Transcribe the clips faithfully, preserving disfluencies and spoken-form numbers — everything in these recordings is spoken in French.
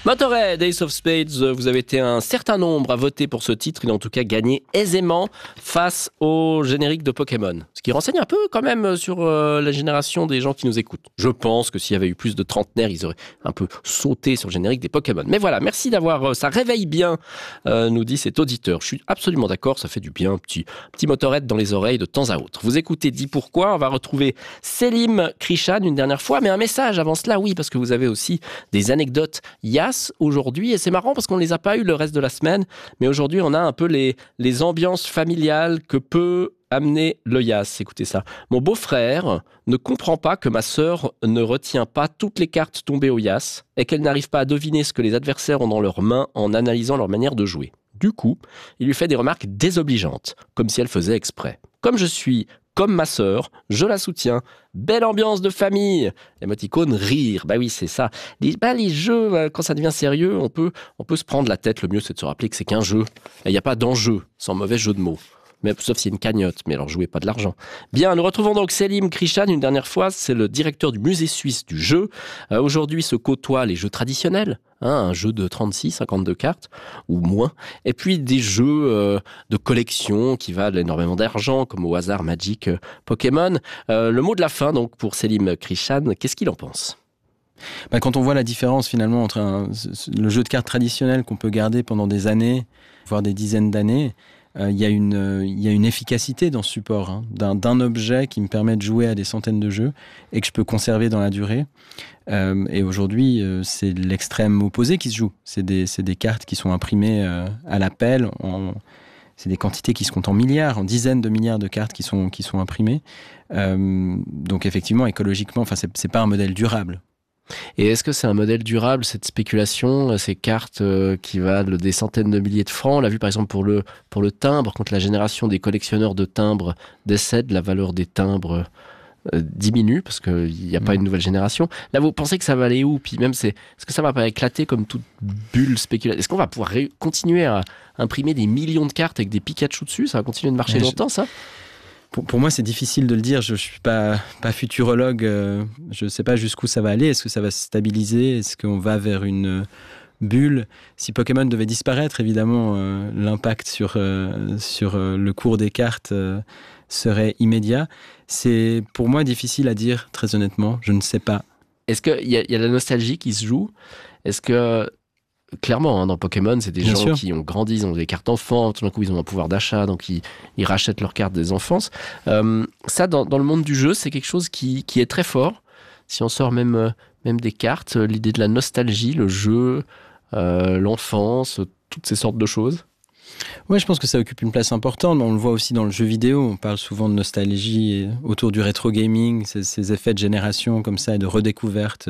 Motorhead, Ace of Spades, vous avez été un certain nombre à voter pour ce titre. Il a en tout cas gagné aisément face au générique de Pokémon. Ce qui renseigne un peu quand même sur euh, la génération des gens qui nous écoutent. Je pense que s'il y avait eu plus de trentenaires, ils auraient un peu sauté sur le générique des Pokémon. Mais voilà, merci d'avoir... Euh, ça réveille bien, euh, nous dit cet auditeur. Je suis absolument d'accord, ça fait du bien, un petit, petit Motorhead dans les oreilles de temps à autre. Vous écoutez Dis Pourquoi, on va retrouver Selim Krishan une dernière fois, mais un message avant cela, oui, parce que vous avez aussi des anecdotes Yass aujourd'hui, et c'est marrant parce qu'on ne les a pas eu le reste de la semaine, mais aujourd'hui on a un peu les, les ambiances familiales que peut amener le Yass. Écoutez ça. Mon beau-frère ne comprend pas que ma sœur ne retient pas toutes les cartes tombées au Yass et qu'elle n'arrive pas à deviner ce que les adversaires ont dans leurs mains en analysant leur manière de jouer. Du coup, il lui fait des remarques désobligeantes, comme si elle faisait exprès. Comme je suis comme ma sœur, je la soutiens. Belle ambiance de famille. Émoticône, rire. Bah oui, c'est ça. Les, bah les jeux, quand ça devient sérieux, on peut, on peut se prendre la tête. Le mieux, c'est de se rappeler que c'est qu'un jeu. Il n'y a pas d'enjeu, sans mauvais jeu de mots. Mais, sauf s'il y a une cagnotte, mais alors jouez pas de l'argent. Bien, nous retrouvons donc Selim Krishan une dernière fois, c'est le directeur du musée suisse du jeu. Euh, aujourd'hui se côtoient les jeux traditionnels, hein, un jeu de trente-six, cinquante-deux cartes, ou moins, et puis des jeux euh, de collection qui valent énormément d'argent, comme au hasard Magic, euh, Pokémon. Euh, le mot de la fin, donc, pour Selim Krishan, qu'est-ce qu'il en pense ? Bah, quand on voit la différence finalement entre un, le jeu de cartes traditionnel qu'on peut garder pendant des années, voire des dizaines d'années, il euh, y, euh, y a une efficacité dans ce support, hein, d'un, d'un objet qui me permet de jouer à des centaines de jeux et que je peux conserver dans la durée. Euh, et aujourd'hui, euh, c'est l'extrême opposé qui se joue. C'est des, c'est des cartes qui sont imprimées euh, à la pelle. En, c'est des quantités qui se comptent en milliards, en dizaines de milliards de cartes qui sont, qui sont imprimées. Euh, donc effectivement, écologiquement, enfin, c'est, c'est pas un modèle durable. Et est-ce que c'est un modèle durable, cette spéculation, ces cartes euh, qui valent des centaines de milliers de francs? On l'a vu par exemple pour le, pour le timbre, quand la génération des collectionneurs de timbres décède, la valeur des timbres euh, diminue parce qu'il n'y a pas une nouvelle génération. Là, vous pensez que ça va aller où? Puis même, c'est, est-ce que ça va pas éclater comme toute bulle spéculative? Est-ce qu'on va pouvoir ré- continuer à imprimer des millions de cartes avec des Pikachu dessus? Ça va continuer de marcher Mais longtemps, je... ça? Pour, pour moi, c'est difficile de le dire. Je ne suis pas, pas futurologue. Euh, je ne sais pas jusqu'où ça va aller. Est-ce que ça va se stabiliser? Est-ce qu'on va vers une bulle? Si Pokémon devait disparaître, évidemment, euh, l'impact sur, euh, sur euh, le cours des cartes euh, serait immédiat. C'est pour moi difficile à dire, très honnêtement. Je ne sais pas. Est-ce qu'il y, y a la nostalgie qui se joue? Est-ce que... Clairement, hein, dans Pokémon, c'est des Bien gens sûr. qui ont grandi, ils ont des cartes enfants, tout d'un coup ils ont un pouvoir d'achat, donc ils, ils rachètent leurs cartes des enfances. Euh, ça, dans, dans le monde du jeu, c'est quelque chose qui, qui est très fort. Si on sort même, même des cartes, l'idée de la nostalgie, le jeu, euh, l'enfance, toutes ces sortes de choses. Ouais, je pense que ça occupe une place importante. On le voit aussi dans le jeu vidéo. On parle souvent de nostalgie autour du rétro gaming, ces, ces effets de génération comme ça et de redécouverte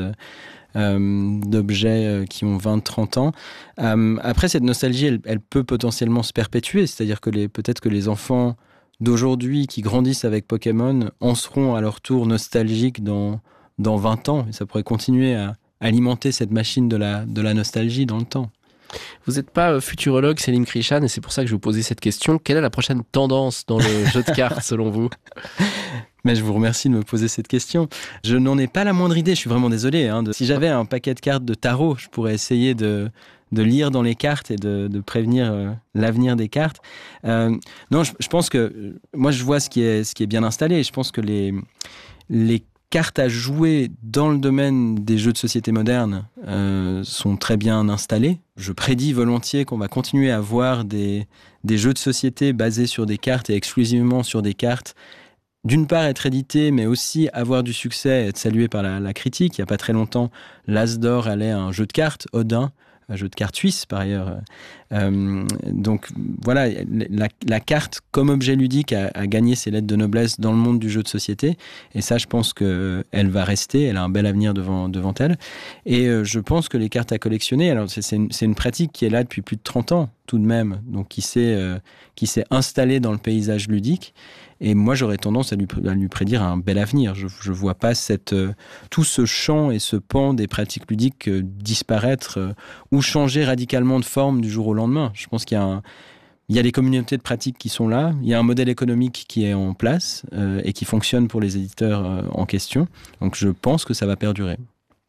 euh, d'objets euh, qui ont vingt trente ans. Euh, après, cette nostalgie, elle, elle peut potentiellement se perpétuer. C'est-à-dire que les, peut-être que les enfants d'aujourd'hui qui grandissent avec Pokémon en seront à leur tour nostalgiques dans, dans vingt ans. Et ça pourrait continuer à alimenter cette machine de la, de la nostalgie dans le temps. Vous n'êtes pas futurologue, Selim Krishan, et c'est pour ça que je vais vous poser cette question. Quelle est la prochaine tendance dans le jeu de cartes, selon vous? Mais je vous remercie de me poser cette question. Je n'en ai pas la moindre idée, je suis vraiment désolé. Hein, de... Si j'avais un paquet de cartes de tarot, je pourrais essayer de, de lire dans les cartes et de, de prévenir euh, l'avenir des cartes. Euh, non, je, je pense que... Moi, je vois ce qui est, ce qui est bien installé. Je pense que les, les cartes à jouer dans le domaine des jeux de société modernes euh, sont très bien installées. Je prédis volontiers qu'on va continuer à voir des, des jeux de société basés sur des cartes et exclusivement sur des cartes. D'une part, être édité, mais aussi avoir du succès, être salué par la, la critique. Il n'y a pas très longtemps, l'As d'Or allait à un jeu de cartes, Odin, un jeu de cartes suisse par ailleurs. Euh, donc voilà, la, la carte comme objet ludique a, a gagné ses lettres de noblesse dans le monde du jeu de société. Et ça, je pense qu'elle va rester, elle a un bel avenir devant, devant elle. Et euh, je pense que les cartes à collectionner, alors c'est, c'est, une, c'est une pratique qui est là depuis plus de trente ans tout de même, donc qui s'est, euh, qui s'est installée dans le paysage ludique. Et moi, j'aurais tendance à lui, à lui prédire un bel avenir. Je ne vois pas cette, euh, tout ce champ et ce pan des pratiques ludiques euh, disparaître euh, ou changer radicalement de forme du jour au lendemain. Je pense qu'il y a, un, il y a des communautés de pratiques qui sont là. Il y a un modèle économique qui est en place euh, et qui fonctionne pour les éditeurs euh, en question. Donc, je pense que ça va perdurer.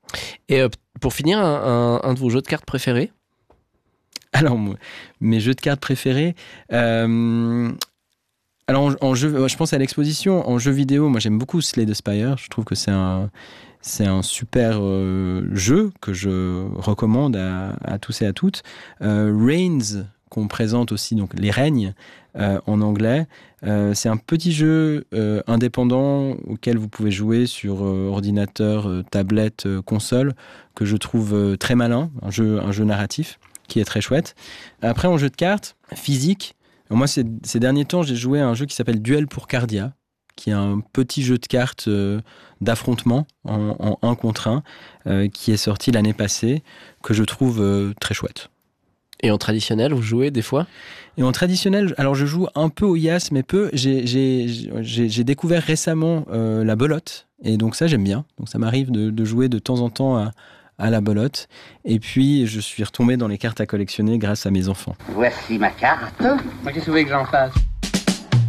Et euh, pour finir, un, un, un de vos jeux de cartes préférés? Alors, moi, mes jeux de cartes préférés... Euh, alors, en, en jeu, je pense à l'exposition. En jeu vidéo, moi, j'aime beaucoup Slay the Spire. Je trouve que c'est un, c'est un super euh, jeu que je recommande à, à tous et à toutes. Euh, Reigns, qu'on présente aussi, donc Les Règnes, euh, en anglais. Euh, c'est un petit jeu euh, indépendant auquel vous pouvez jouer sur euh, ordinateur, euh, tablette, euh, console, que je trouve euh, très malin, un jeu, un jeu narratif qui est très chouette. Après, en jeu de cartes, physique, moi, ces, ces derniers temps, j'ai joué à un jeu qui s'appelle Duel pour Cardia, qui est un petit jeu de cartes euh, d'affrontement en, en un contre un, euh, qui est sorti l'année passée, que je trouve euh, très chouette. Et en traditionnel, vous jouez des fois? Et en traditionnel, alors je joue un peu au Yas, mais peu. J'ai, j'ai, j'ai, j'ai découvert récemment euh, la belote, et donc ça, j'aime bien. Donc ça m'arrive de, de jouer de temps en temps à, à la belote. Et puis, je suis retombé dans les cartes à collectionner grâce à mes enfants. Voici ma carte. Qu'est-ce que vous voulez que j'en fasse?